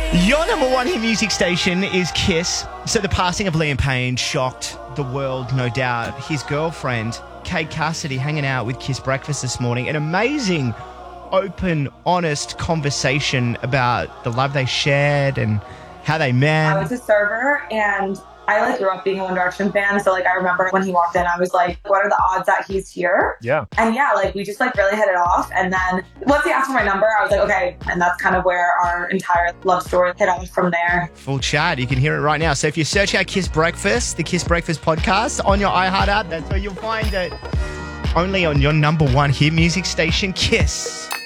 Your number one hit music station is Kiss. So the passing of Liam Payne shocked the world, no doubt. His girlfriend, Kate Cassidy, hanging out with Kiss Breakfast this morning. An amazing, open, honest conversation about the love they shared and how they met. I was a server and I grew up being a One Direction fan. So I remember when he walked in, I was like, what are the odds that he's here? Yeah. And we just really hit it off. And then once he asked for my number, I was like, okay. And that's kind of where our entire love story hit off from there. Full chat. You can hear it right now. So if you search out Kiss Breakfast, the Kiss Breakfast podcast on your iHeart app, that's where you'll find it. Only on your number one hit music station, Kiss.